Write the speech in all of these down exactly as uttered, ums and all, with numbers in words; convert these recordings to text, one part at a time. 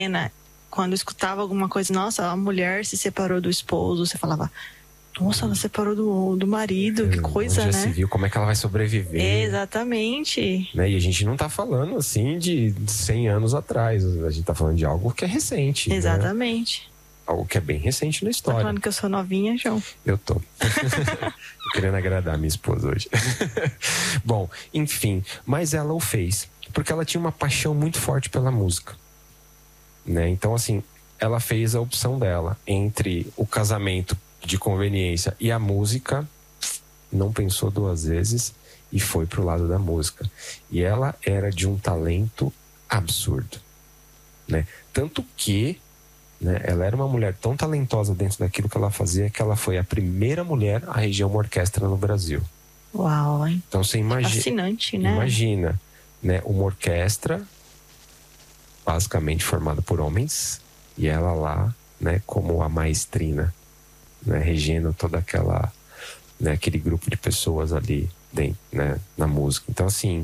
quando escutava alguma coisa, nossa, a mulher se separou do esposo, você falava, nossa, ela separou do, do marido, que coisa, já né? Já se viu como é que ela vai sobreviver. Exatamente. Né? E a gente não tá falando, assim, de cem anos atrás. A gente tá falando de algo que é recente. Exatamente. Né? Algo que é bem recente na história. Tá falando que eu sou novinha, João? Eu tô. Tô querendo agradar minha esposa hoje. Bom, enfim. Mas ela o fez. Porque ela tinha uma paixão muito forte pela música. Né? Então, assim, ela fez a opção dela entre o casamento de conveniência e a música, não pensou duas vezes e foi pro lado da música. E ela era de um talento absurdo, né? Tanto que, né, ela era uma mulher tão talentosa dentro daquilo que ela fazia que ela foi a primeira mulher a reger uma orquestra no Brasil. Uau, hein? Então você imagina, fascinante, né? Imagina, né, uma orquestra basicamente formada por homens e ela lá, né, como a maestrina, né, regendo toda aquela, né, aquele grupo de pessoas ali dentro, né, na música. Então, assim,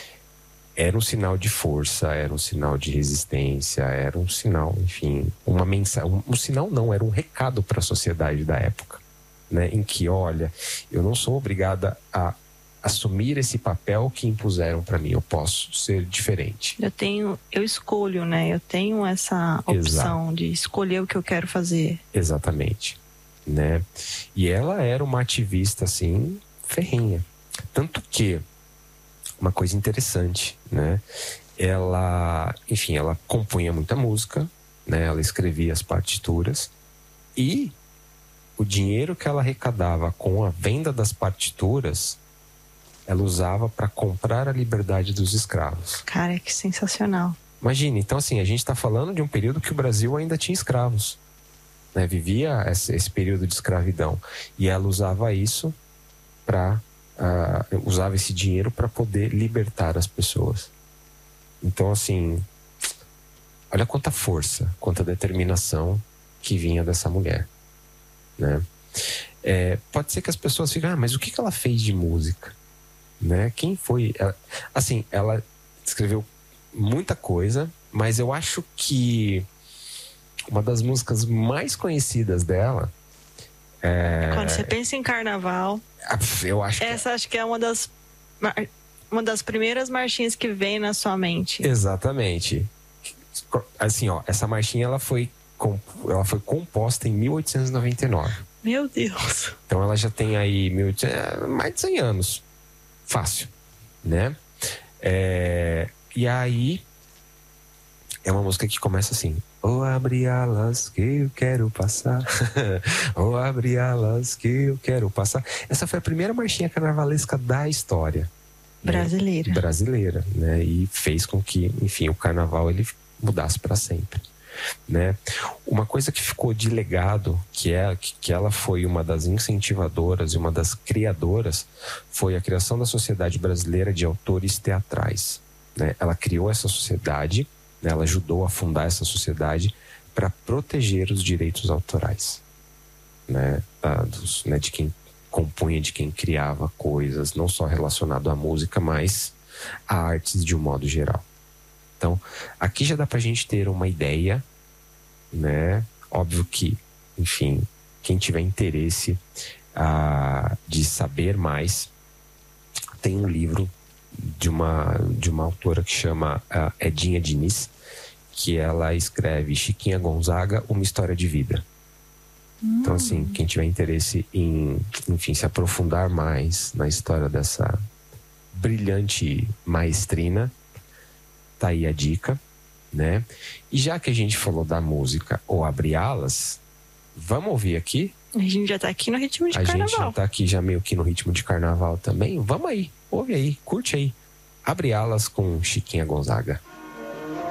era um sinal de força, era um sinal de resistência, era um sinal, enfim, uma mensagem, um, um sinal não, era um recado para a sociedade da época, né, em que, olha, eu não sou obrigada a assumir esse papel que impuseram para mim, eu posso ser diferente. Eu tenho, eu escolho, né, eu tenho essa opção Exato. de escolher o que eu quero fazer. Exatamente. Né? E ela era uma ativista assim ferrenha, tanto que uma coisa interessante, né? Ela, enfim, ela compunha muita música, né? Ela escrevia as partituras e o dinheiro que ela arrecadava com a venda das partituras, ela usava para comprar a liberdade dos escravos. Cara, que sensacional. Imagine, então assim, a gente está falando de um período que o Brasil ainda tinha escravos. Né, vivia esse, esse período de escravidão e ela usava isso para uh, usava esse dinheiro para poder libertar as pessoas. Então, assim, olha quanta força, quanta determinação que vinha dessa mulher, né? É, pode ser que as pessoas fiquem, ah, mas o que que ela fez de música, né? Quem foi? Ela, assim, ela escreveu muita coisa, mas eu acho que uma das músicas mais conhecidas dela é... Quando você pensa em carnaval, eu acho que essa acho que é uma das uma das primeiras marchinhas que vem na sua mente. Exatamente. Assim, ó, essa marchinha ela foi ela foi composta em mil oitocentos e noventa e nove. Meu Deus. Então ela já tem aí mil, mais de cem anos. Fácil, né? É... E aí é uma música que começa assim: oh, abre alas que eu quero passar. Oh, abre alas que eu quero passar. Essa foi a primeira marchinha carnavalesca da história. Brasileira. Né? Brasileira, né? E fez com que, enfim, o carnaval ele mudasse para sempre. Né? Uma coisa que ficou de legado, que é que ela foi uma das incentivadoras e uma das criadoras, foi a criação da Sociedade Brasileira de Autores Teatrais. Né? Ela criou essa sociedade, né? Ela ajudou a fundar essa sociedade para proteger os direitos autorais, né? Ah, dos, né? De quem compunha, de quem criava coisas, não só relacionado à música, mas a artes de um modo geral. Então, aqui já dá pra gente ter uma ideia, né? Óbvio que, enfim, quem tiver interesse ah, de saber mais, tem um livro de uma, de uma autora que chama uh, Edinha Diniz, que ela escreve Chiquinha Gonzaga, Uma História de Vida. Hum. Então, assim, quem tiver interesse em, enfim, se aprofundar mais na história dessa brilhante maestrina, tá aí a dica, né? E já que a gente falou da música O Abre Alas, vamos ouvir aqui? A gente já tá aqui no ritmo de a carnaval. A gente já tá aqui já meio que no ritmo de carnaval também. Vamos aí, ouve aí, curte aí. Abre Alas com Chiquinha Gonzaga.